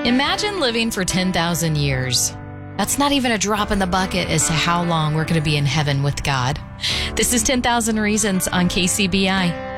Imagine living for 10,000 years. That's not even a drop in the bucket as to how long we're going to be in heaven with God. This is 10,000 Reasons on KCBI.